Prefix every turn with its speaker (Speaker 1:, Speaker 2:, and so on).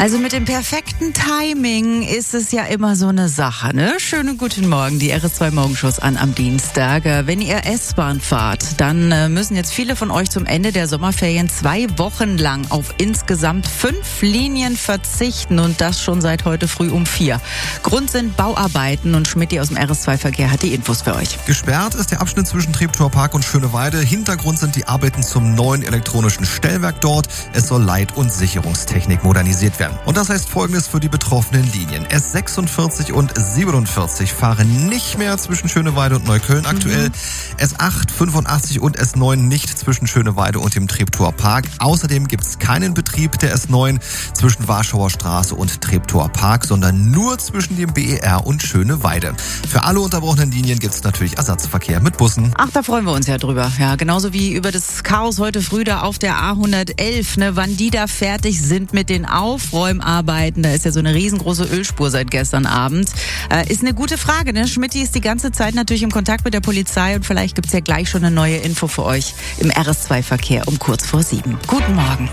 Speaker 1: Also mit dem perfekten Timing ist es ja immer so eine Sache, ne? Schönen guten Morgen, die RS2 Morgenshows an am Dienstag. Wenn ihr S-Bahn fahrt, dann müssen jetzt viele von euch zum Ende der Sommerferien 2 Wochen lang auf insgesamt 5 Linien verzichten und das schon seit heute früh um 4. Grund sind Bauarbeiten und Schmidti aus dem RS2-Verkehr hat die Infos für euch.
Speaker 2: Gesperrt ist der Abschnitt zwischen Treptower Park und Schöneweide. Hintergrund sind die Arbeiten zum neuen elektronischen Stellwerk dort. Es soll Leit- und Sicherungstechnik modernisiert werden. Und das heißt Folgendes für die betroffenen Linien. S46 und 47 fahren nicht mehr zwischen Schöneweide und Neukölln aktuell. S8, 85 und S9 nicht zwischen Schöneweide und dem Treptower Park. Außerdem gibt es keinen Betrieb der S9 zwischen Warschauer Straße und Treptower Park, sondern nur zwischen dem BER und Schöneweide. Für alle unterbrochenen Linien gibt es natürlich Ersatzverkehr mit Bussen.
Speaker 1: Ach, da freuen wir uns ja drüber. Ja, genauso wie über das Chaos heute früh da auf der A111, ne, wann die da fertig sind mit den Aufräumarbeiten. Da ist ja so eine riesengroße Ölspur seit gestern Abend. Ist eine gute Frage, ne? Schmidti ist die ganze Zeit natürlich im Kontakt mit der Polizei und vielleicht gibt's ja gleich schon eine neue Info für euch im RS2-Verkehr um kurz vor 7. Guten Morgen.